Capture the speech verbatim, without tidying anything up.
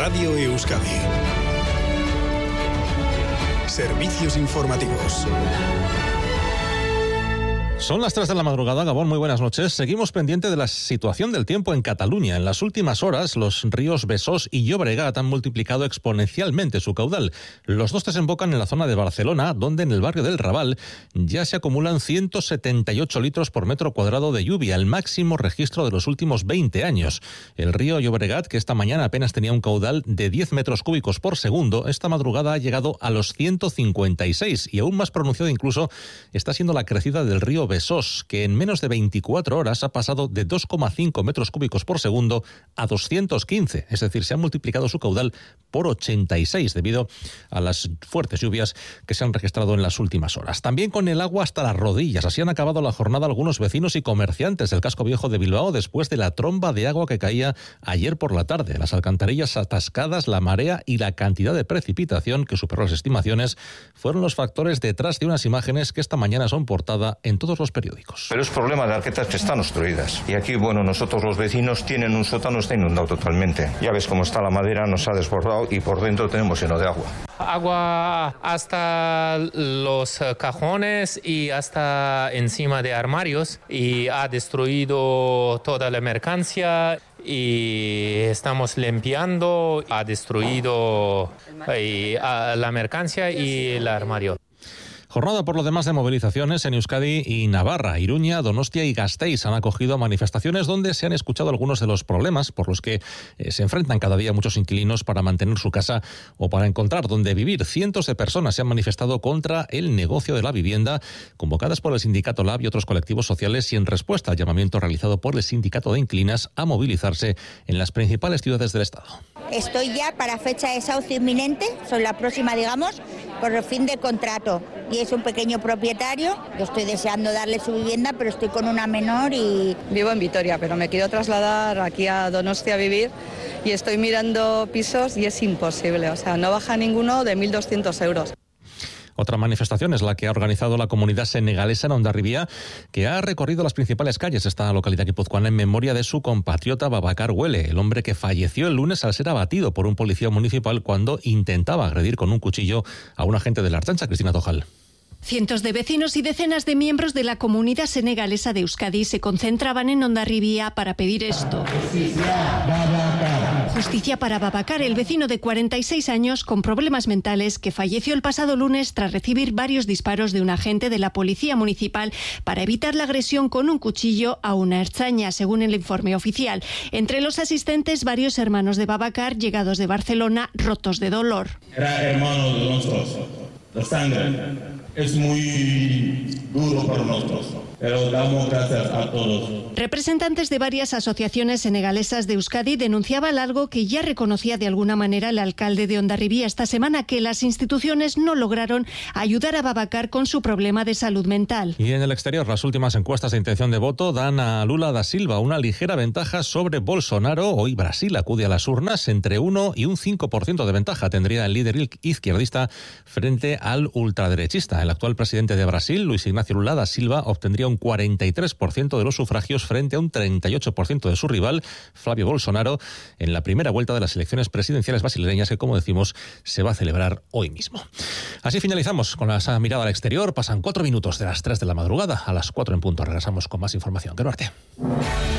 Radio Euskadi. Servicios informativos. Son las tres de la madrugada, Gabón, muy buenas noches. Seguimos pendiente de la situación del tiempo en Cataluña. En las últimas horas, los ríos Besós y Llobregat han multiplicado exponencialmente su caudal. Los dos desembocan en la zona de Barcelona, donde en el barrio del Raval ya se acumulan ciento setenta y ocho litros por metro cuadrado de lluvia, el máximo registro de los últimos veinte años. El río Llobregat, que esta mañana apenas tenía un caudal de diez metros cúbicos por segundo, esta madrugada ha llegado a los ciento cincuenta y seis, y aún más pronunciado incluso está siendo la crecida del río Besós, que en menos de veinticuatro horas ha pasado de dos coma cinco metros cúbicos por segundo a doscientos quince, es decir, se ha multiplicado su caudal por ochenta y seis debido a las fuertes lluvias que se han registrado en las últimas horas. También con el agua hasta las rodillas, así han acabado la jornada algunos vecinos y comerciantes del casco viejo de Bilbao después de la tromba de agua que caía ayer por la tarde. Las alcantarillas atascadas, la marea y la cantidad de precipitación que superó las estimaciones fueron los factores detrás de unas imágenes que esta mañana son portada en todos los periódicos. Pero es problema de arquetas que están obstruidas. Y aquí, bueno, nosotros los vecinos tienen un sótano, está inundado totalmente. Ya ves cómo está la madera, nos ha desbordado y por dentro tenemos lleno de agua. Agua hasta los cajones y hasta encima de armarios y ha destruido toda la mercancía. Y estamos limpiando, ha destruido la mercancía y el armario. Jornada por lo demás de movilizaciones en Euskadi y Navarra. Iruña, Donostia y Gasteiz han acogido a manifestaciones donde se han escuchado algunos de los problemas por los que eh, se enfrentan cada día muchos inquilinos para mantener su casa o para encontrar donde vivir. Cientos de personas se han manifestado contra el negocio de la vivienda, convocadas por el sindicato Lab y otros colectivos sociales, y en respuesta al llamamiento realizado por el sindicato de inquilinas a movilizarse en las principales ciudades del Estado. Estoy ya para fecha de desahucio inminente, son la próxima, digamos, por el fin de contrato. Y es un pequeño propietario, yo estoy deseando darle su vivienda, pero estoy con una menor y... Vivo en Vitoria, pero me quiero trasladar aquí a Donostia a vivir y estoy mirando pisos y es imposible, o sea, no baja ninguno de mil doscientos euros. Otra manifestación es la que ha organizado la comunidad senegalesa en Hondarribia, que ha recorrido las principales calles de esta localidad guipuzcoana en memoria de su compatriota Babacar Huele, el hombre que falleció el lunes al ser abatido por un policía municipal cuando intentaba agredir con un cuchillo a un agente de la Ertzaintza. Cristina Tojal. Cientos de vecinos y decenas de miembros de la comunidad senegalesa de Euskadi se concentraban en Hondarribia para pedir esto. Justicia para Babacar, el vecino de cuarenta y seis años con problemas mentales que falleció el pasado lunes tras recibir varios disparos de un agente de la policía municipal para evitar la agresión con un cuchillo a una ertzaina, según el informe oficial. Entre los asistentes, varios hermanos de Babacar llegados de Barcelona, rotos de dolor. Era hermano de nosotros, de sangre. Es muy duro para nosotros, pero damos gracias a todos. Representantes de varias asociaciones senegalesas de Euskadi denunciaban algo que ya reconocía de alguna manera el alcalde de Hondarribia esta semana, que las instituciones no lograron ayudar a Babacar con su problema de salud mental. Y en el exterior, las últimas encuestas de intención de voto dan a Lula da Silva una ligera ventaja sobre Bolsonaro. Hoy Brasil acude a las urnas, entre uno y un cinco por ciento de ventaja tendría el líder izquierdista frente al ultraderechista. El actual presidente de Brasil, Luis Ignacio Lula da Silva, obtendría un cuarenta y tres por ciento de los sufragios frente a un treinta y ocho por ciento de su rival, Flavio Bolsonaro, en la primera vuelta de las elecciones presidenciales brasileñas que, como decimos, se va a celebrar hoy mismo. Así finalizamos con esa mirada al exterior. Pasan cuatro minutos de las tres de la madrugada. A las cuatro en punto regresamos con más información. Que norte.